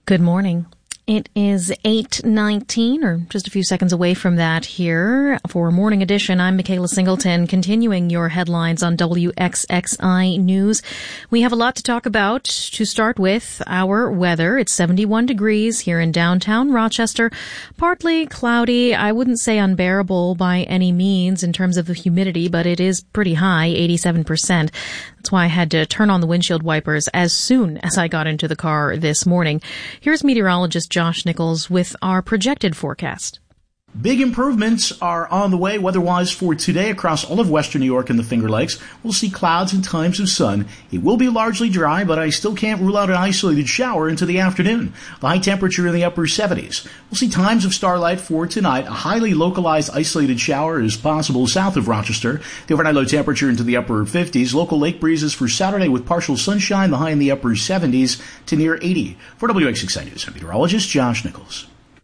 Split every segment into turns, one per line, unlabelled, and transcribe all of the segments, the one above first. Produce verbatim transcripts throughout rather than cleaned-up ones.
Good morning. It is eight nineteen, or just a few seconds away from that here. For Morning Edition, I'm Michaela Singleton, continuing your headlines on W X X I News. We have a lot to talk about. To start with, our weather. It's seventy-one degrees here in downtown Rochester. Partly cloudy. I wouldn't say unbearable by any means in terms of the humidity, but it is pretty high, eighty-seven percent. That's why I had to turn on the windshield wipers as soon as I got into the car this morning. Here's meteorologist Josh Nichols with our projected forecast.
Big improvements are on the way weather-wise for today across all of western New York and the Finger Lakes. We'll see clouds and times of sun. It will be largely dry, but I still can't rule out an isolated shower into the afternoon. The high temperature in the upper seventies. We'll see times of starlight for tonight. A highly localized isolated shower is possible south of Rochester. The overnight low temperature into the upper fifties. Local lake breezes for Saturday with partial sunshine. The high in the upper seventies to near eighty. For W X X I News, I'm meteorologist Josh Nichols.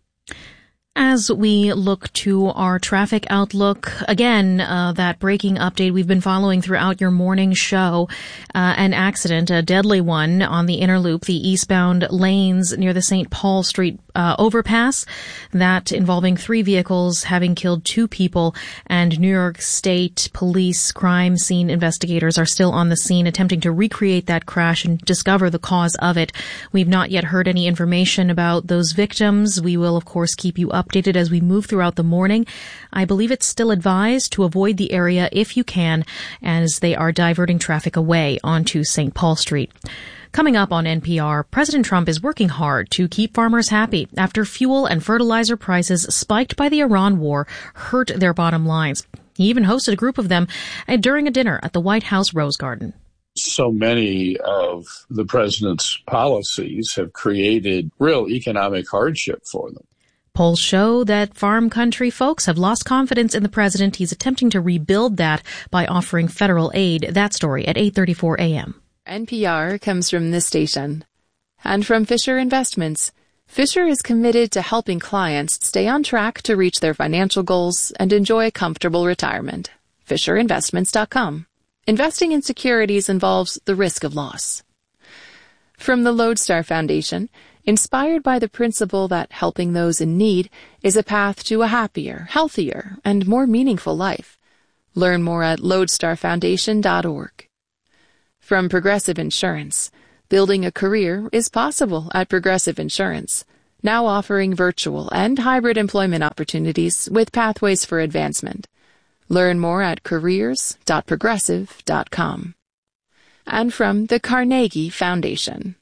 As we look to our traffic outlook, again, uh, that breaking update we've been following throughout your morning show, uh, an accident, a deadly one on the inner loop, the eastbound lanes near the Saint Paul Street uh, overpass, that involving three vehicles having killed two people, and New York State Police crime scene investigators are still on the scene attempting to recreate that crash and discover the cause of it. We've not yet heard any information about those victims. We will, of course, keep you up updated as we move throughout the morning. I believe it's still advised to avoid the area if you can, as they are diverting traffic away onto Saint Paul Street. Coming up on N P R, President Trump is working hard to keep farmers happy after fuel and fertilizer prices spiked by the Iran war hurt their bottom lines. He even hosted a group of them during a dinner at the White House Rose Garden.
So many of the president's policies have created real economic hardship for them.
Polls show that farm country folks have lost confidence in the president. He's attempting to rebuild that by offering federal aid. That story at eight thirty-four a.m.
N P R comes from this station. And from Fisher Investments. Fisher is committed to helping clients stay on track to reach their financial goals and enjoy a comfortable retirement. Fisher Investments dot com. Investing in securities involves the risk of loss. From the Lodestar Foundation, inspired by the principle that helping those in need is a path to a happier, healthier, and more meaningful life. Learn more at lodestar foundation dot org. From Progressive Insurance, building a career is possible at Progressive Insurance, now offering virtual and hybrid employment opportunities with pathways for advancement. Learn more at careers dot progressive dot com. And from the Carnegie Foundation.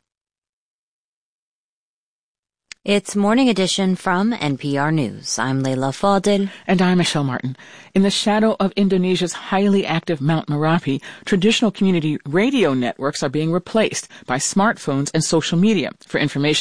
It's Morning Edition from N P R News. I'm Leila Fadel.
And I'm Michelle Martin. In the shadow of Indonesia's highly active Mount Merapi, traditional community radio networks are being replaced by smartphones and social media. For information